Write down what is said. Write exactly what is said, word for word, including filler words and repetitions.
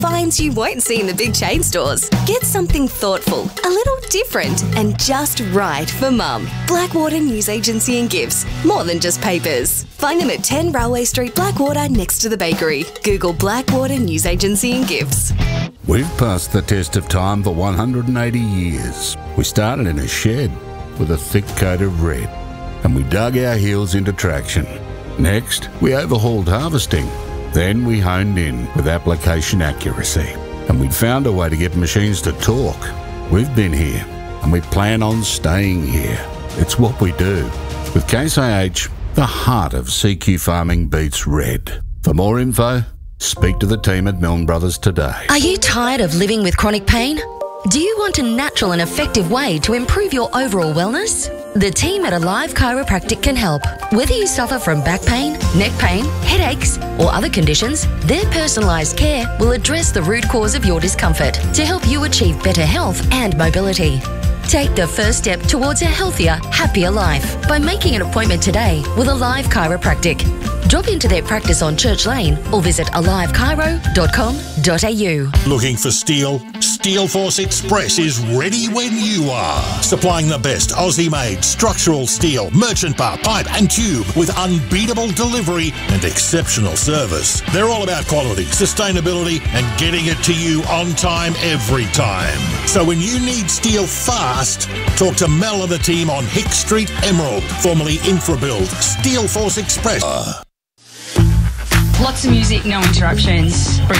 finds you won't see in the big chain stores. Get something thoughtful, a little different, and just right for Mum. Blackwater News Agency and Gifts. More than just papers. Find them at ten Railway Street, Blackwater, next to the bakery. Google Blackwater News Agency and Gifts. We've passed the test of time for one hundred eighty years. We started in a shed with a thick coat of red, and we dug our heels into traction. Next, we overhauled harvesting. Then we honed in with application accuracy, and we found a way to get machines to talk. We've been here, and we plan on staying here. It's what we do. With Case I H, the heart of C Q farming beats red. For more info, speak to the team at Milne Brothers today. Are you tired of living with chronic pain? Do you want a natural and effective way to improve your overall wellness? The team at Alive Chiropractic can help. Whether you suffer from back pain, neck pain, headaches, or other conditions, their personalised care will address the root cause of your discomfort to help you achieve better health and mobility. Take the first step towards a healthier, happier life by making an appointment today with Alive Chiropractic. Drop into their practice on Church Lane or visit alive chiro dot com dot a u. Looking for steel? Steelforce Express is ready when you are. Supplying the best Aussie-made structural steel, merchant bar, pipe and tube with unbeatable delivery and exceptional service. They're all about quality, sustainability and getting it to you on time every time. So when you need steel fast, talk to Mel and the team on Hick Street, Emerald, formerly Infrabuild. Steelforce Express. Uh. Lots of music, no interruptions. Bring